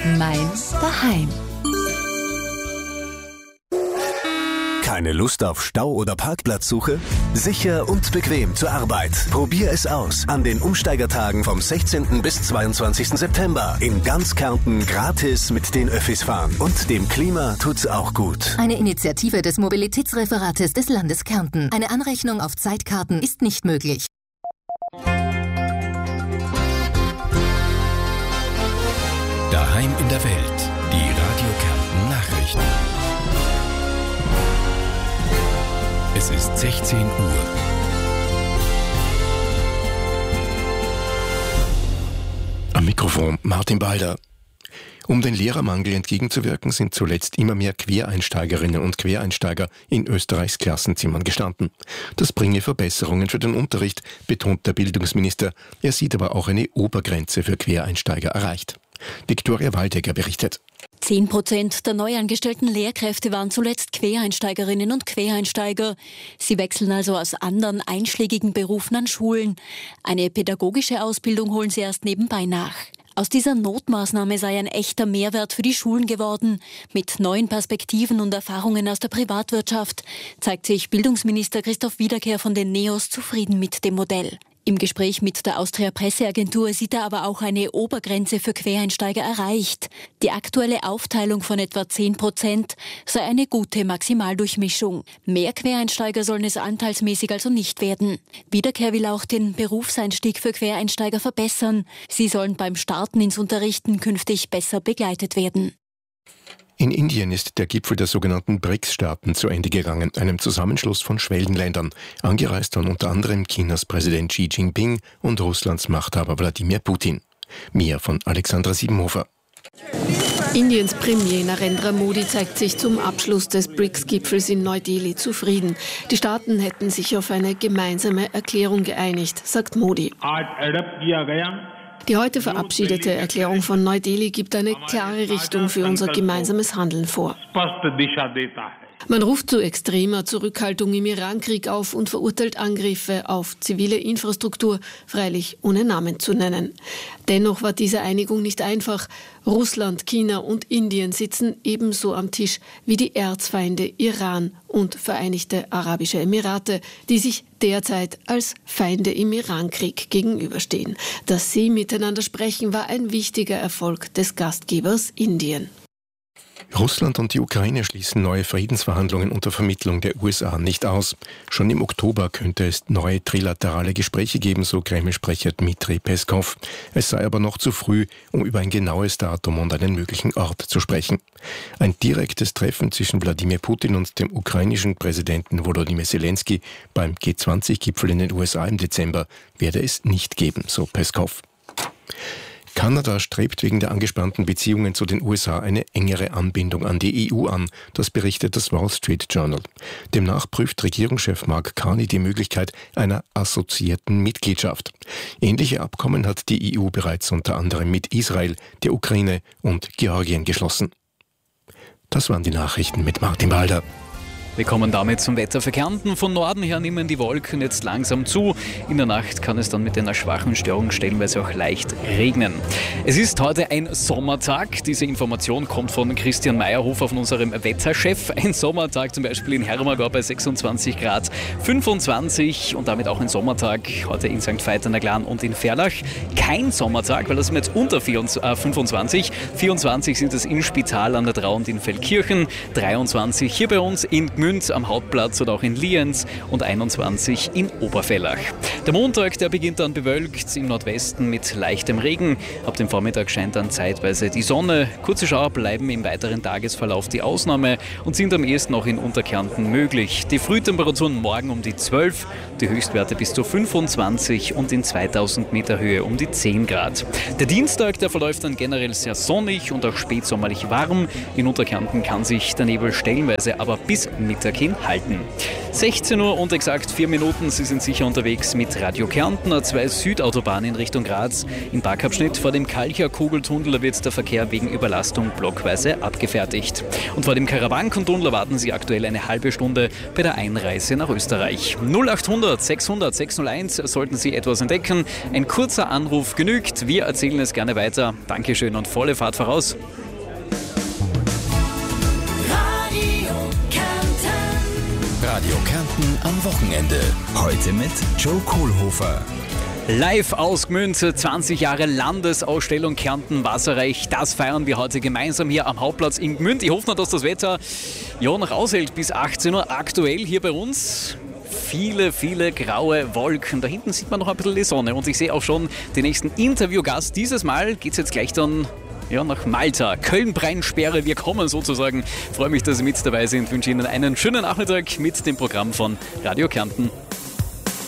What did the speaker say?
Mein Daheim. Keine Lust auf Stau oder Parkplatzsuche? Sicher und bequem zur Arbeit. Probier es aus an den Umsteigertagen vom 16. bis 22. September. In ganz Kärnten gratis mit den Öffis fahren. Und dem Klima tut's auch gut. Eine Initiative des Mobilitätsreferates des Landes Kärnten. Eine Anrechnung auf Zeitkarten ist nicht möglich. Daheim in der Welt. Die Radio Kärnten Nachrichten. Es ist 16 Uhr. Am Mikrofon Martin Balder. Um den Lehrermangel entgegenzuwirken, sind zuletzt immer mehr Quereinsteigerinnen und Quereinsteiger in Österreichs Klassenzimmern gestanden. Das bringe Verbesserungen für den Unterricht, betont der Bildungsminister. Er sieht aber auch eine Obergrenze für Quereinsteiger erreicht. Viktoria Waldegger berichtet. 10% der neu angestellten Lehrkräfte waren zuletzt Quereinsteigerinnen und Quereinsteiger. Sie wechseln also aus anderen einschlägigen Berufen an Schulen. Eine pädagogische Ausbildung holen sie erst nebenbei nach. Aus dieser Notmaßnahme sei ein echter Mehrwert für die Schulen geworden. Mit neuen Perspektiven und Erfahrungen aus der Privatwirtschaft zeigt sich Bildungsminister Christoph Wiederkehr von den NEOS zufrieden mit dem Modell. Im Gespräch mit der Austria Presseagentur sieht er aber auch eine Obergrenze für Quereinsteiger erreicht. Die aktuelle Aufteilung von etwa 10% sei eine gute Maximaldurchmischung. Mehr Quereinsteiger sollen es anteilsmäßig also nicht werden. Wiederkehr will auch den Berufseinstieg für Quereinsteiger verbessern. Sie sollen beim Starten ins Unterrichten künftig besser begleitet werden. In Indien ist der Gipfel der sogenannten BRICS-Staaten zu Ende gegangen, einem Zusammenschluss von Schwellenländern. Angereist waren unter anderem Chinas Präsident Xi Jinping und Russlands Machthaber Wladimir Putin. Mehr von Alexandra Siebenhofer. Indiens Premier Narendra Modi zeigt sich zum Abschluss des BRICS-Gipfels in Neu-Delhi zufrieden. Die Staaten hätten sich auf eine gemeinsame Erklärung geeinigt, sagt Modi. Die heute verabschiedete Erklärung von Neu-Delhi gibt eine klare Richtung für unser gemeinsames Handeln vor. Man ruft zu extremer Zurückhaltung im Irankrieg auf und verurteilt Angriffe auf zivile Infrastruktur, freilich ohne Namen zu nennen. Dennoch war diese Einigung nicht einfach. Russland, China und Indien sitzen ebenso am Tisch wie die Erzfeinde Iran und Vereinigte Arabische Emirate, die sich derzeit als Feinde im Irankrieg gegenüberstehen. Dass sie miteinander sprechen, war ein wichtiger Erfolg des Gastgebers Indien. Russland und die Ukraine schließen neue Friedensverhandlungen unter Vermittlung der USA nicht aus. Schon im Oktober könnte es neue trilaterale Gespräche geben, so Kreml-Sprecher Dmitri Peskov. Es sei aber noch zu früh, um über ein genaues Datum und einen möglichen Ort zu sprechen. Ein direktes Treffen zwischen Wladimir Putin und dem ukrainischen Präsidenten Volodymyr Zelensky beim G20-Gipfel in den USA im Dezember werde es nicht geben, so Peskov. Kanada strebt wegen der angespannten Beziehungen zu den USA eine engere Anbindung an die EU an, das berichtet das Wall Street Journal. Demnach prüft Regierungschef Mark Carney die Möglichkeit einer assoziierten Mitgliedschaft. Ähnliche Abkommen hat die EU bereits unter anderem mit Israel, der Ukraine und Georgien geschlossen. Das waren die Nachrichten mit Martin Balder. Wir kommen damit zum Wetter für Kärnten. Von Norden her nehmen die Wolken jetzt langsam zu. In der Nacht kann es dann mit einer schwachen Störung stellenweise auch leicht regnen. Es ist heute ein Sommertag. Diese Information kommt von Christian Meyerhofer, von unserem Wetterchef. Ein Sommertag zum Beispiel in Hermagor bei 26 Grad 25 und damit auch ein Sommertag heute in St. Veit an der Glan und in Ferlach. Kein Sommertag, weil das sind jetzt unter 25. 24 sind es in Spital an der Drau und in Feldkirchen. 23 hier bei uns in Gmünd am Hauptplatz oder auch in Lienz und 21 in Obervellach. Der Montag, der beginnt dann bewölkt im Nordwesten mit leichtem Regen. Ab dem Vormittag scheint dann zeitweise die Sonne. Kurze Schauer bleiben im weiteren Tagesverlauf die Ausnahme und sind am ehesten auch in Unterkärnten möglich. Die Frühtemperaturen morgen um die 12, die Höchstwerte bis zu 25 und in 2000 Meter Höhe um die 10 Grad. Der Dienstag, der verläuft dann generell sehr sonnig und auch spätsommerlich warm. In Unterkärnten kann sich der Nebel stellenweise aber bis Mittag hin halten. 16 Uhr und exakt 4 Minuten. Sie sind sicher unterwegs mit Radio Kärnten, A2 Südautobahn in Richtung Graz. Im Parkabschnitt vor dem Kalcher-Kugeltunnel wird der Verkehr wegen Überlastung blockweise abgefertigt. Und vor dem Karawankentunnel warten Sie aktuell eine halbe Stunde bei der Einreise nach Österreich. 0800 600 601 sollten Sie etwas entdecken. Ein kurzer Anruf genügt. Wir erzählen es gerne weiter. Dankeschön und volle Fahrt voraus. Radio Kärnten am Wochenende. Heute mit Joe Kohlhofer. Live aus Gmünd, 20 Jahre Landesausstellung Kärnten Wasserreich. Das feiern wir heute gemeinsam hier am Hauptplatz in Gmünd. Ich hoffe noch, dass das Wetter noch aushält bis 18 Uhr. Aktuell hier bei uns viele, viele graue Wolken. Da hinten sieht man noch ein bisschen die Sonne. Und ich sehe auch schon den nächsten Interviewgast. Dieses Mal geht es jetzt gleich dann nach Malta. Köln-Breinsperre, wir kommen sozusagen. Ich freue mich, dass Sie mit dabei sind. Ich wünsche Ihnen einen schönen Nachmittag mit dem Programm von Radio Kärnten.